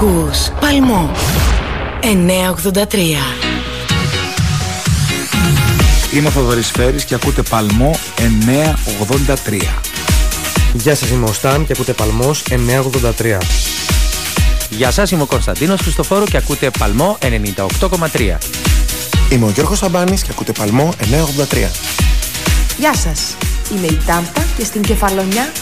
Ακούς Παλμό 983. Είμαι ο Θοδωρής Φέρης και ακούτε Παλμό 983. Γεια σας, είμαι ο Σταν και ακούτε Παλμός 983. Γεια σας, είμαι ο Κωνσταντίνος Χριστοφόρου και ακούτε Παλμό 98,3. Είμαι ο Γιώργος Σαμπάνης και ακούτε Παλμό 983. Γεια σας, είμαι η Τάμπτα και στην Κεφαλονιά